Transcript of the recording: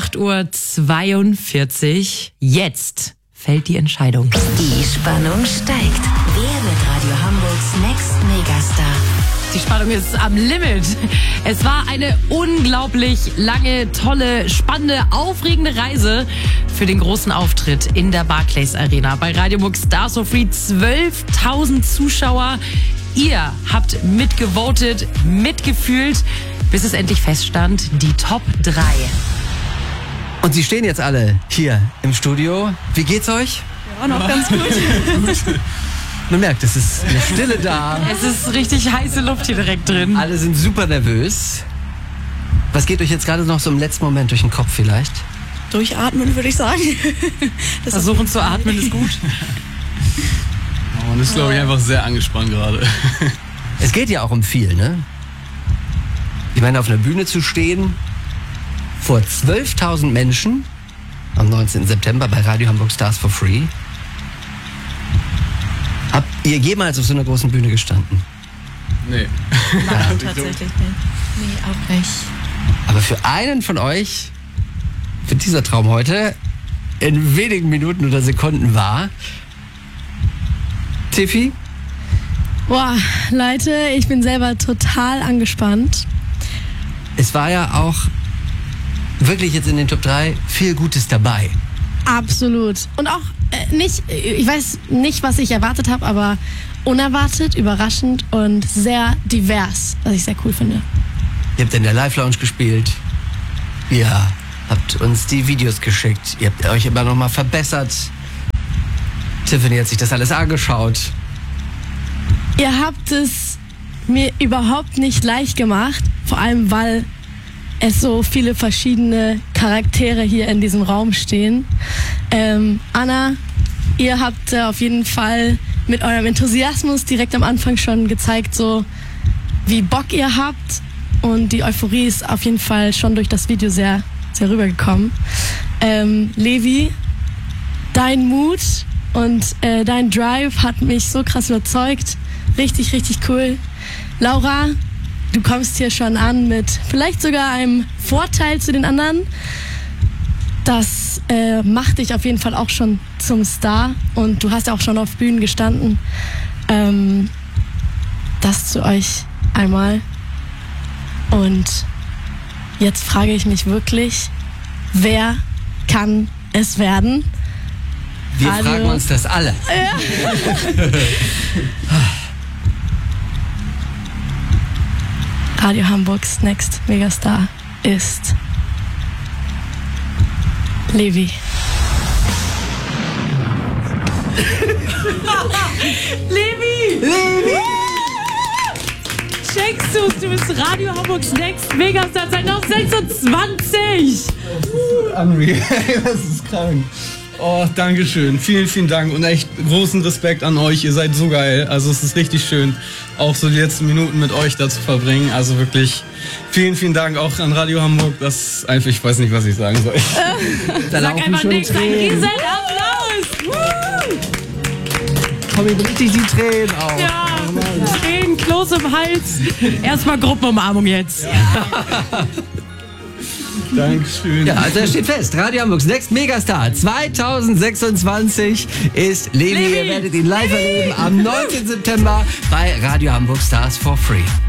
8:42 Uhr. Jetzt fällt die Entscheidung. Die Spannung steigt. Wer wird Radio Hamburgs Next Megastar? Die Spannung ist am Limit. Es war eine unglaublich lange, tolle, spannende, aufregende Reise für den großen Auftritt in der Barclays Arena. Bei Radio Hamburg Stars for Free 12.000 Zuschauer. Ihr habt mitgevotet, mitgefühlt, bis es endlich feststand, die Top 3. Und Sie stehen jetzt alle hier im Studio. Wie geht's euch? Ja, noch ganz gut. Man merkt, es ist eine Stille da. Es ist richtig heiße Luft hier direkt drin. Alle sind super nervös. Was geht euch jetzt gerade noch so im letzten Moment durch den Kopf vielleicht? Durchatmen, würde ich sagen. Versuchen zu atmen ist gut. Man ist, glaube ich, einfach sehr angespannt gerade. Es geht ja auch um viel, ne? Ich meine, auf einer Bühne zu stehen, vor 12.000 Menschen, am 19. September bei Radio Hamburg Stars for Free. Habt ihr jemals auf so einer großen Bühne gestanden? Nee. Nein, tatsächlich nicht. Nee, auch nicht. Aber für einen von euch wird dieser Traum heute in wenigen Minuten oder Sekunden wahr. Tiffy? Boah, Leute, ich bin selber total angespannt. Es war ja auch wirklich jetzt in den Top 3 viel Gutes dabei. Absolut. Und auch nicht, ich weiß nicht, was ich erwartet habe, aber unerwartet, überraschend und sehr divers, was ich sehr cool finde. Ihr habt in der Live-Lounge gespielt. Ihr habt uns die Videos geschickt. Ihr habt euch immer noch mal verbessert. Tiffany hat sich das alles angeschaut. Ihr habt es mir überhaupt nicht leicht gemacht, vor allem weil es so viele verschiedene Charaktere hier in diesem Raum stehen. Anna, ihr habt auf jeden Fall mit eurem Enthusiasmus direkt am Anfang schon gezeigt, so wie Bock ihr habt, und die Euphorie ist auf jeden Fall schon durch das Video sehr, sehr rübergekommen. Levi, dein Mut und dein Drive hat mich so krass überzeugt. Richtig, richtig cool. Laura, du kommst hier schon an mit vielleicht sogar einem Vorteil zu den anderen. Das macht dich auf jeden Fall auch schon zum Star, und du hast ja auch schon auf Bühnen gestanden. Das zu euch einmal. Und jetzt frage ich mich wirklich, wer kann es werden? Wir fragen uns das alle. Ja. Radio Hamburgs Next Megastar ist Levi. Levi! Checkst du's? Du bist Radio Hamburgs Next Megastar 2026! Unreal, das ist krank. Oh, Dankeschön. Vielen, vielen Dank und echt großen Respekt an euch. Ihr seid so geil. Also es ist richtig schön, auch so die letzten Minuten mit euch da zu verbringen. Also wirklich vielen Dank auch an Radio Hamburg. Das ist einfach, ich weiß nicht, was ich sagen soll. Sag einfach nichts, ein riesen Applaus! Komm, mir richtig die Tränen auf. Ja, Tränen, Kloß im Hals. Erstmal Gruppenumarmung jetzt. Ja. Dankeschön. Ja, also es steht fest, Radio Hamburgs Next Megastar 2026 ist Levi. Ihr werdet ihn live erleben am 19. September bei Radio Hamburg Stars for Free.